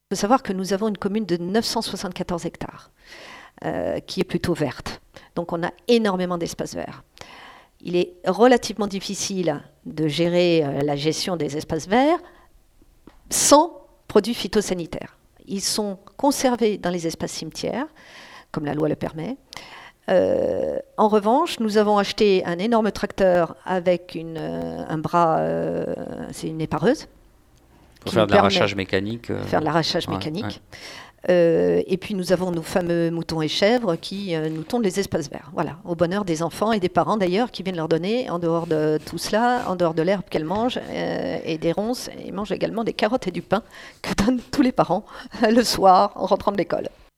Il faut savoir que nous avons une commune de 974 hectares, qui est plutôt verte. Donc on a énormément d'espaces verts. Il est relativement difficile de gérer la gestion des espaces verts sans produits phytosanitaires. Ils sont conservés dans les espaces cimetières, comme la loi le permet. En revanche, nous avons acheté un énorme tracteur avec un bras, c'est une épareuse. Pour faire de l'arrachage mécanique. Faire de l'arrachage mécanique. Et puis nous avons nos fameux moutons et chèvres qui nous tondent les espaces verts. Voilà, au bonheur des enfants et des parents d'ailleurs qui viennent leur donner, en dehors de tout cela, en dehors de l'herbe qu'elles mangent et des ronces, ils mangent également des carottes et du pain que donnent tous les parents le soir en rentrant de l'école.